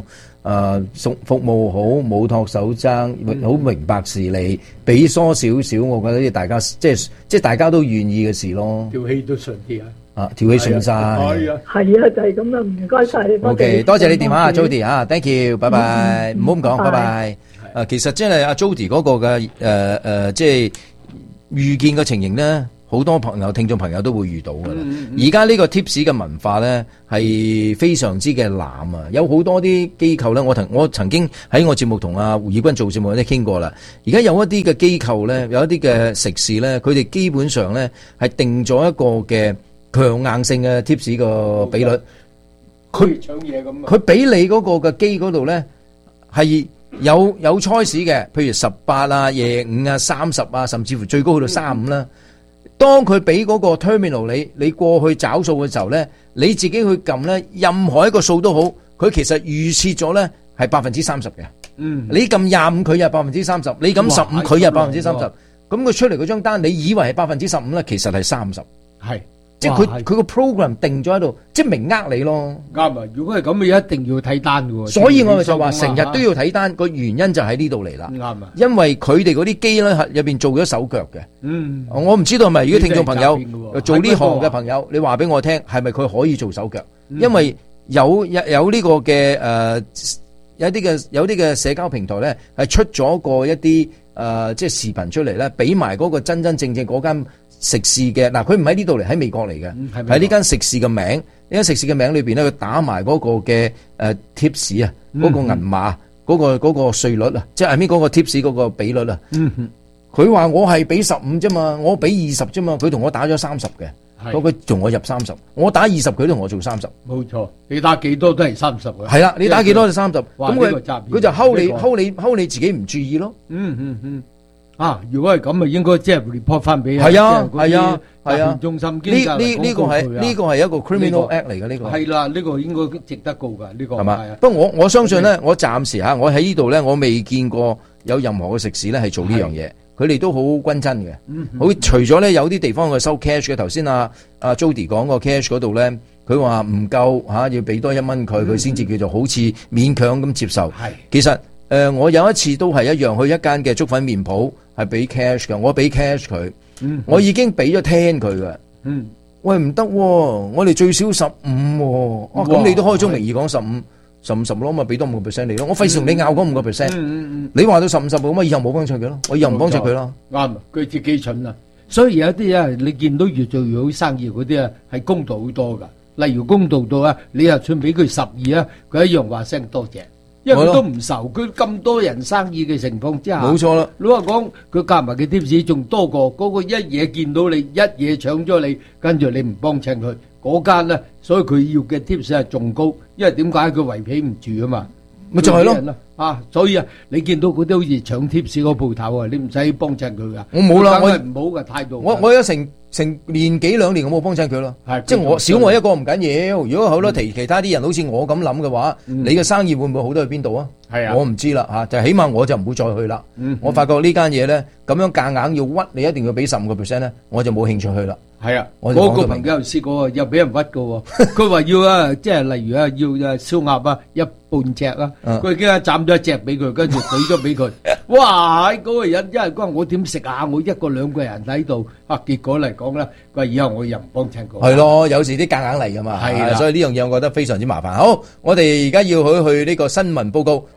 誒服服務好，冇托手踭，好明白事理，俾疏少少，我覺得大家即係即係大家都願意嘅事咯。 條氣都順啲啊！ 啊，條氣順晒。 係啊，係啊，就係咁啦，唔該晒。 OK，多謝你電話啊 ，Jody 啊 ，thank you，拜拜，唔好咁講，拜拜。誒，其實真係阿 Jody 嗰個嘅誒誒，即係遇見嘅情形咧。好多朋友、聽眾朋友都會遇到㗎啦。而家呢個 tips 嘅文化咧係非常之嘅濫啊！有好多啲機構咧，我曾我曾經喺我節目同阿胡以軍做節目咧傾過啦。而家有一啲嘅機構咧，有一啲嘅食肆咧，佢哋基本上咧係定咗一個嘅強硬性嘅 tips 個比率。佢搶嘢咁啊！ 佢俾你嗰個嘅機嗰度咧係有有 choice 嘅，譬如十八啊、廿五啊、三十啊，甚至乎最高去到三十五啦。當佢俾嗰個 terminal 你，你過去找數嘅時候咧，你自己去撳咧，任何一個數都好，佢其實預設咗咧係百分之三十嘅。嗯，你撳廿五佢又百分之三十，你撳十五佢又百分之三十，咁佢出嚟嗰張單，你以為係百分之十五咧，其實係三十。係。即係佢佢個 program 定咗喺度，即係明呃你咯。 啱啊！如果係咁，你一定要睇單嘅喎。 所以我哋就話成日都要睇單，個原因就喺呢度嚟啦。啱啊！因為佢哋嗰啲機咧入邊做咗手腳嘅。嗯。我唔知道係咪如果聽眾朋友做呢行嘅朋友，你話俾我聽，係咪佢可以做手腳？因為有有有呢個嘅誒，有啲嘅有啲嘅社交平台咧，係出咗個一啲誒，即係視頻出嚟咧，俾埋嗰個真真正正嗰間食肆嘅。嗱，佢唔喺呢度嚟，喺美國嚟嘅，喺呢間食肆嘅名，呢間食肆嘅名裏邊咧，佢打埋嗰個嘅誒 tips 啊，嗰個銀碼，嗰個嗰個稅率啊，即係邊嗰個 tips 嗰個比率啊。佢話我係俾十五啫嘛，我俾二十啫嘛，佢同我打咗三十嘅，咁佢同我入三十，我打二十，佢同我做三十。 冇錯，你打幾多都係三十嘅。 係啦，你打幾多就三十，咁佢佢就睺你睺你睺你自己唔注意咯。 嗯嗯嗯。啊！如果係咁啊，應該即係 report 翻俾係啊係啊係啊中心呢呢呢個係呢個係一個 criminal act 嚟嘅呢個係啦，呢個應該值得告㗎呢個係嘛？不過我我相信咧，我暫時嚇我喺呢度咧，我未見過有任何嘅食肆咧係做呢樣嘢，佢哋都好均真嘅。好除咗咧有啲地方佢收 cash 嘅，頭先阿阿 Jody 講個 cash 嗰度咧，佢話唔夠嚇，要俾多一蚊佢，佢先至叫做好似勉強咁接受。係其實誒，我有一次都係一樣去一間嘅粥粉麵鋪。係俾 cash 嘅，我俾 cash 佢，嗯、我已經俾咗 ten 佢嘅。嗯，喂唔得、啊，我哋最少十五，啊咁你都開宗明義講十五，十五十咯，咪俾多五個 percent 你咯，我費事同你拗嗰五個 percent。嗯嗯嗯，你話到十五十咁啊，以後冇幫襯佢咯，我以後唔幫襯佢咯。 啱，佢自己蠢啊，所以有啲啊，你見到越做越好生意嗰啲啊，係公道好多噶。例如公道到啊，你又算俾佢十二啊，佢一樣話聲多謝。因為佢都唔愁，佢咁多人生意嘅情況之下， 冇錯啦。 老實講，佢夾埋嘅 tips 仲多過嗰個一嘢見到你，一嘢搶咗你，跟住你唔幫襯佢嗰間咧，所以佢要嘅 tips 係仲高，因為點解佢維持唔住啊嘛？ 咪就係咯， 啊，所以啊，你見到嗰啲好似搶 tips 嗰鋪頭啊，你唔使幫襯佢噶。 我冇啦，我唔好嘅態度。 我我有成成年幾兩年我冇幫襯佢咯，即係我少我一個唔緊要。如果好多其其他啲人好似我咁諗嘅話，你嘅生意會唔會好多去邊度啊？係啊，我唔知啦嚇，就起碼我就唔會再去啦。我發覺呢間嘢咧咁樣夾硬要屈你，一定要俾十五個 percent 咧，我就冇興趣去啦。係啊，我嗰個朋友試過又俾人屈嘅喎，佢話要啊，即係例如啊，要啊燒鴨啊一半隻啊，佢已經斬咗一隻俾佢，跟住懟咗俾佢。哇！嗰個人因為嗰我點食啊？我一個兩個人喺度啊，結果嚟講咧，佢話以後我又唔幫襯佢。係咯，有時啲夾硬嚟㗎嘛。係啊，所以呢樣嘢我覺得非常之麻煩。好，我哋而家要去去呢個新聞報告。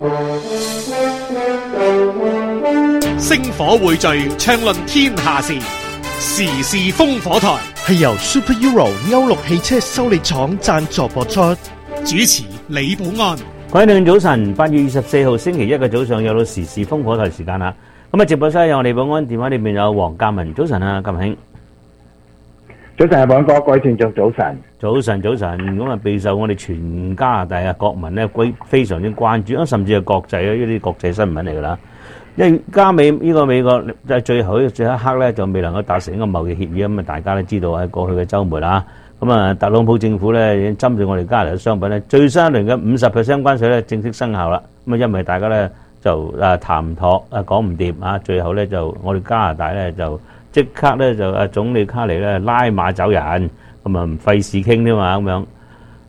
星火匯聚，暢論天下事，時事烽火台係由 Super Euro 歐陸汽車修理廠贊助播出，主持李寶安。 各位聽眾早晨，八月二十四號星期一嘅早上有到時事烽火台時間啦。咁啊，直播室有我李寶安，電話裏面有黃嘉文。早晨啊，嘉文兄。 早晨啊，寶安哥，各位聽眾早晨。 早晨，早晨。咁啊，備受我哋全加拿大啊國民咧歸非常之關注，甚至係國際啊呢啲國際新聞嚟噶啦。因為加美呢個美國就係最後最後一刻咧，就未能夠達成一個貿易協議，咁啊，大家都知道喺過去嘅週末啦。咁啊，特朗普政府咧已經針對我哋加拿大嘅商品咧，最新一輪嘅五十 percent 關稅咧正式生效啦。咁啊，因為大家咧就啊談唔妥啊講唔掂啊，最後咧就我哋加拿大咧就即刻咧就啊總理卡尼咧拉馬走人，咁啊唔費事傾添嘛咁樣。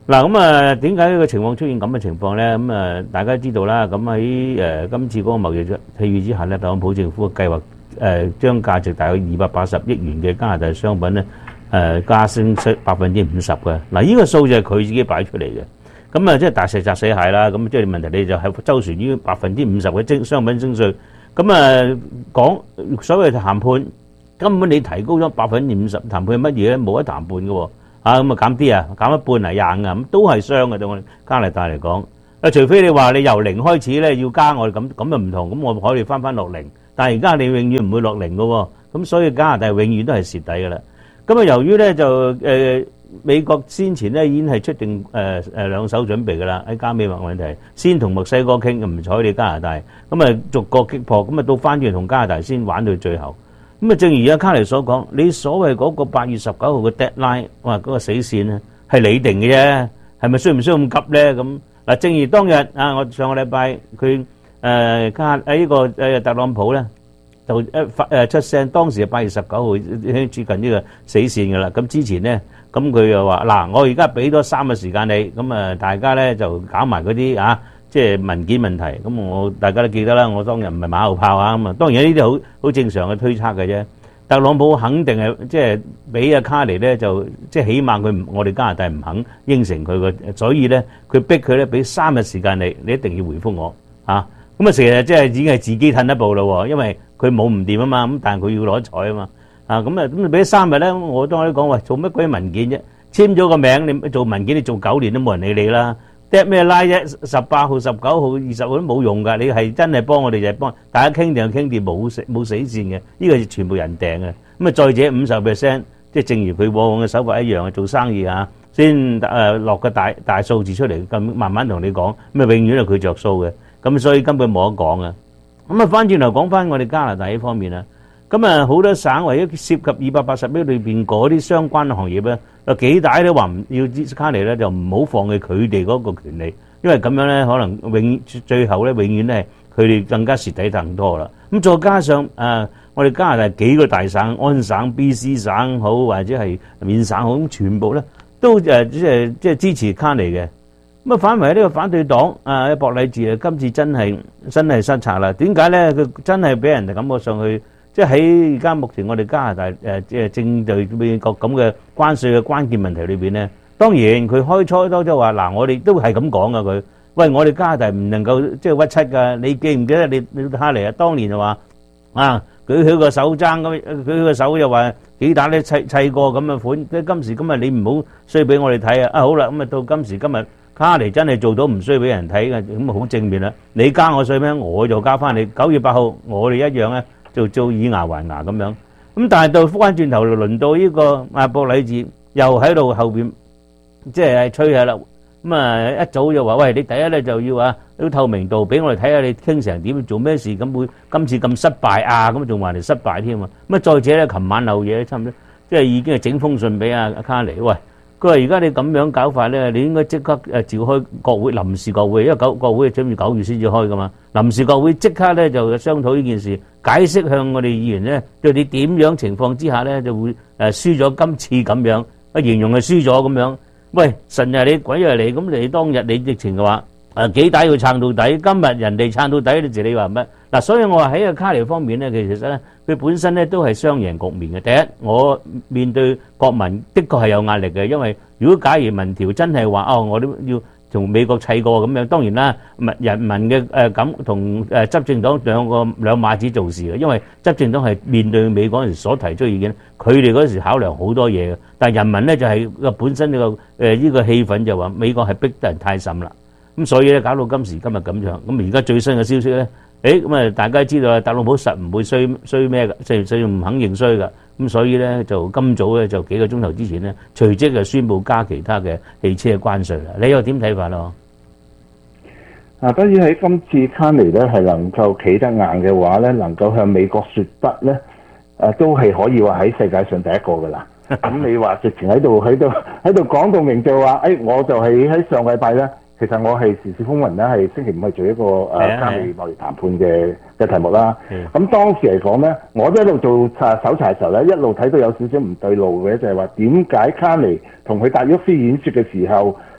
嗱咁啊，點解呢個情況出現咁嘅情況咧？咁啊，大家知道啦。咁喺誒今次嗰個貿易協議之下咧，特朗普政府嘅計劃誒將價值大概二百八十億元嘅加拿大商品咧誒加升出百分之五十嘅。嗱，呢個數就係佢自己擺出嚟嘅。咁啊，即係大石砸死蟹啦。咁即係問題，你就係周旋於百分之五十嘅徵商品徵稅。咁啊，講所謂談判，根本你提高咗百分之五十，談判係乜嘢咧？冇得談判嘅喎。啊，咁啊減啲啊，減一半嚟硬啊，咁都係傷嘅對我哋加拿大嚟講。啊，除非你話你由零開始咧要加我哋咁，咁就唔同，咁我可以翻翻落零。但係而家你永遠唔會落零嘅喎，咁所以加拿大永遠都係蝕底嘅啦。咁啊，由於咧就誒、呃、美國先前咧已經係出定誒誒兩手準備嘅啦，喺加美貿問題，先同墨西哥傾，唔睬你加拿大，咁啊逐個擊破，咁啊到翻轉同加拿大先玩到最後。咁啊，正如阿卡尼所講，你所謂嗰個八月十九號嘅 deadline， 哇，嗰個死線咧係你定嘅啫，係咪需唔需要咁急咧？咁嗱，正如當日啊，我上個禮拜佢誒卡喺呢個誒特朗普咧就一發誒出聲，當時係八月十九號接近呢個死線嘅啦。咁之前咧，咁佢又話嗱，我而家俾多三個時間你，咁啊大家咧就搞埋嗰啲啊。即係文件問題，咁我大家都記得啦。我當日唔係馬後炮啊，咁啊，當然呢啲好好正常嘅推測嘅啫。特朗普肯定係即係俾阿卡尼咧，就即係起碼佢唔我哋加拿大唔肯應承佢嘅，所以咧佢逼佢咧俾三日時間你，你一定要回覆我嚇。咁啊，成日即係已經係自己褪一步咯，因為佢冇唔掂啊嘛。咁但係佢要攞彩啊嘛。啊咁啊，咁你俾三日咧，我當你講喂，做乜鬼文件啫？簽咗個名，你做文件你做九年都冇人理你啦。跌咩拉啫？十八號、十九號、二十號都冇用㗎。你係真係幫我哋就係幫大家傾掂就傾掂，冇死冇死線嘅。呢個係全部人訂嘅。咁啊，再者五十 percent，即係正如佢往往嘅手法一樣嘅做生意啊，先誒落個大大數字出嚟，咁慢慢同你講，咁啊永遠係佢着數嘅。咁所以根本冇得講啊。咁啊，翻轉頭講翻我哋加拿大呢方面啊，咁啊好多省為咗涉及二百八十億裏邊嗰啲相關行業咧。有幾大都話唔要卡尼咧，就唔好放棄佢哋嗰個權利，因為咁樣咧可能永最後咧永遠咧佢哋更加蝕底更多啦。咁再加上誒、呃，我哋加拿大幾個大省，安省、B C 省好或者係緬省好，全部咧都誒即係即係支持卡尼嘅。咁啊反為呢個反對黨啊，博禮治啊，今次真係真係失策啦。點解咧？佢真係俾人哋感覺上去。即係喺而家目前我哋加拿大誒即係正對美國咁嘅關稅嘅關鍵問題裏邊咧，當然佢開初都即係話嗱，我哋都係咁講噶佢，喂我哋加拿大唔能夠即係屈七㗎，你記唔記得你你哈尼啊？當年就話啊舉起個手踭咁，舉起個手又話幾打咧砌砌過咁嘅款，即係今時今日你唔好衰俾我哋睇啊！啊好啦，咁啊到今時今日哈尼真係做到唔衰俾人睇嘅，咁啊好正面啦！你加我稅咩？我就加翻你。九月八號我哋一樣咧。就做以牙還牙咁樣，咁但係到翻轉頭輪到呢個阿博禮治又喺度後邊，即係吹下啦。咁啊一早就話喂，你第一咧就要啊啲透明度俾我哋睇下你傾成點，做咩事咁會今次咁失敗啊？咁仲話你失敗添啊？咁啊再者咧，琴晚漏嘢差唔多，即係已經係整封信俾阿阿卡尼，喂，佢話而家你咁樣搞法咧，你應該即刻誒召開國會臨時國會，因為九國會準備九月先至開噶嘛，臨時國會即刻咧就商討呢件事。解釋向我哋議員咧，對你點樣情況之下咧，就會誒輸咗今次咁樣，啊形容係輸咗咁樣。喂，神日你鬼日你，咁你當日你直情嘅話誒幾大要撐到底，今日人哋撐到底，你自你話乜？嗱，所以我話喺個卡尼方面咧，其實咧佢本身咧都係雙贏局面嘅。第一，我面對國民的確係有壓力嘅，因為如果假如民調真係話哦，我都要。同美國砌過咁樣，當然啦，人民嘅誒咁同誒執政黨兩個兩碼子做事嘅，因為執政黨係面對美國嗰陣時所提出意見，佢哋嗰時考量好多嘢嘅，但係人民咧就係個本身呢個誒呢個氣氛就話美國係逼得人太甚啦，咁所以咧搞到今時今日咁樣，咁而家最新嘅消息咧，誒咁啊大家知道啊，特朗普實唔會衰衰咩嘅，衰衰唔肯認衰㗎。咁所以咧就今早咧就幾個鐘頭之前咧，隨即就宣布加其他嘅汽車嘅關稅啦。你又點睇法咯？ 啊，當然喺今次卡尼咧係能夠企得硬嘅話咧，能夠向美國説不咧，誒都係可以話喺世界上第一個噶啦。咁你話直情喺度喺度喺度講到明就話，誒我就係喺上個禮拜咧。其實我係時事風雲咧，係星期五係做一個誒加美貿易談判嘅嘅題目啦。咁當時嚟講咧，我都一路做查搜查嘅時候咧，一路睇到有少少唔對路嘅，就係話點解卡尼同佢達沃斯演説嘅時候，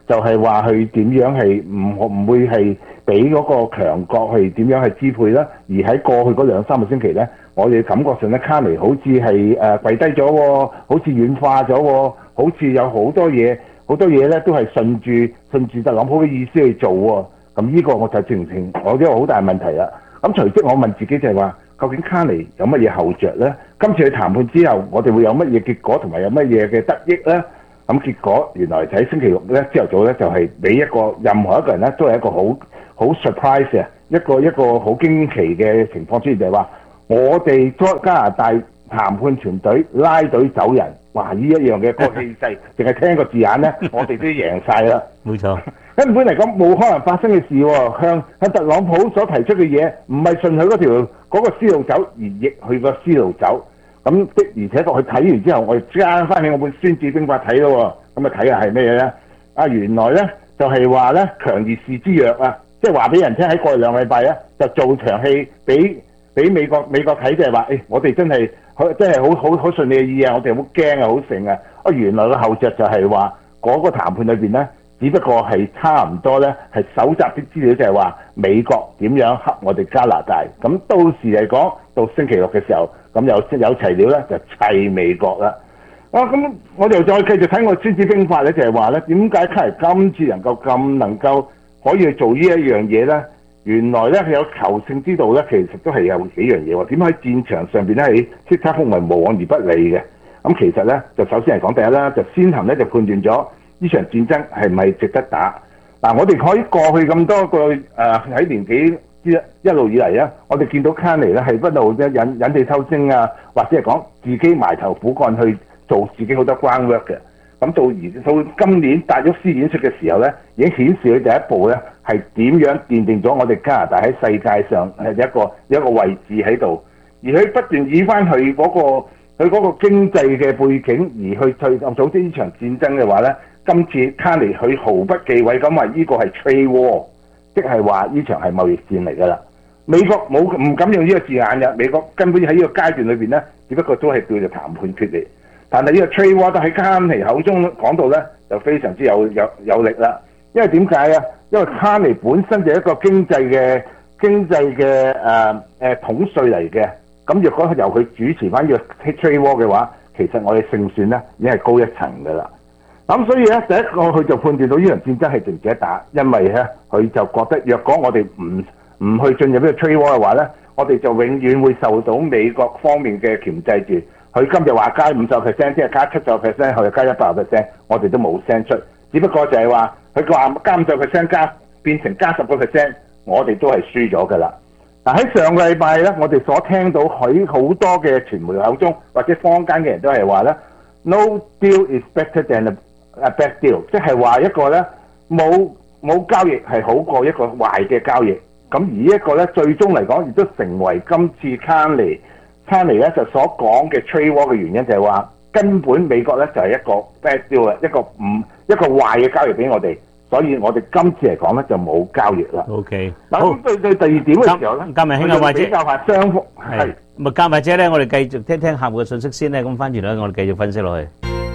就係話佢點樣係唔唔會係俾嗰個強國係點樣去支配啦。而喺過去嗰兩三個星期咧，我哋感覺上咧卡尼好似係誒跪低咗喎，好似軟化咗喎，好似有好多嘢好多嘢咧都係順住順住特朗普嘅意思去做喎。咁呢個我就正正我呢個好大問題啦。咁隨即我問自己就係話，究竟卡尼有乜嘢後着咧？今次去談判之後，我哋會有乜嘢結果同埋有乜嘢嘅得益咧？咁結果原來就喺星期六咧朝頭早咧就係、是、俾一個任何一個人咧都係一個好好 surprise 嘅一個一個好驚奇嘅情況出現，就係話我哋加拿大談判團隊拉隊走人，哇！呢一樣嘅個氣勢，淨係聽個字眼咧，我哋都贏晒啦。 冇錯， 根本嚟講冇可能發生嘅事喎。向向特朗普所提出嘅嘢，唔係順佢嗰條嗰、那個思路走，而逆佢個思路走。咁的而且確佢睇完之後，我哋加翻起我本《孫子兵法》睇咯。咁啊睇下係咩嘢咧？啊原來咧就係話咧強而示之弱啊，即係話俾人聽喺過去兩個禮拜咧就做場戲俾俾美國美國睇，就係話誒我哋真係好真係好好好順利嘅意啊，我哋好驚啊，好盛啊！啊原來個後著就係話嗰個談判裏邊咧，只不過係差唔多咧係搜集啲資料，就係話美國點樣恰我哋加拿大。咁到時嚟講，到星期六嘅時候。咁有有齊料咧，就砌美國啦。啊，咁我哋再繼續睇我《孫子兵法》咧，就係話咧，點解卡尼今次能夠咁能夠可以去做呢一樣嘢咧？原來咧佢有求勝之道咧，其實都係有幾樣嘢喎。點解喺戰場上邊咧係叱咤風雲無往而不利嘅？咁其實咧就首先嚟講第一啦，就先行咧就判斷咗呢場戰爭係唔係值得打。嗱、啊，我哋可以過去咁多個誒喺、呃、年紀。一一路以嚟啊，我哋見到卡尼咧係不斷咧引引地抽升啊，或者係講自己埋頭苦幹去做自己好多 groundwork 嘅。咁到而到今年達沃斯演出嘅時候咧，已經顯示佢第一步咧係點樣奠定咗我哋加拿大喺世界上係一個一個位置喺度。而佢不斷以翻佢嗰個佢嗰個經濟嘅背景而去去組織呢場戰爭嘅話咧，今次卡尼佢毫不忌諱咁話呢個係 trade war。即係話呢場係貿易戰嚟㗎啦，美國冇唔敢用呢個字眼嘅，美國根本喺呢個階段裏邊咧，只不過都係叫做談判決裂。但係呢個 trade war 都喺卡尼口中講到咧，就非常之有有有力啦。因為點解啊？因為卡尼本身就係一個經濟嘅經濟嘅誒誒統帥嚟嘅，咁若果由佢主持翻呢個 trade war 嘅話，其實我哋勝算咧已經係高一層㗎啦。咁所以咧，第一個佢就判斷到呢場戰爭係值唔值得打，因為咧佢就覺得，若果我哋唔唔去進入呢個 trade war 嘅話咧，我哋就永遠會受到美國方面嘅鉗制住。佢今日話加五十 percent， 即係加七十 percent， 後日加一百 percent， 我哋都冇聲出。只不過就係話佢話加五十 percent 加變成加十個 percent， 我哋都係輸咗㗎啦。嗱喺上個禮拜咧，我哋所聽到喺好多嘅傳媒口中或者坊間嘅人都係話咧 ，no deal is better than a bad deal， 即係話一個咧冇冇交易係好過一個壞嘅交易。咁而一個咧最終嚟講，亦都成為今次卡尼卡尼咧就所講嘅 trade war 嘅原因，就係話根本美國咧就係一個 bad deal 啊，一個唔一個壞嘅交易俾我哋，所以我哋今次嚟講咧就冇交易啦。 OK， 嗱咁對對第二點嘅時候咧， 嘉文兄啊，或者比較下雙方係。 咁啊，嘉或者咧，我哋繼續聽聽客戶嘅信息先咧，咁翻轉頭我哋繼續分析落去。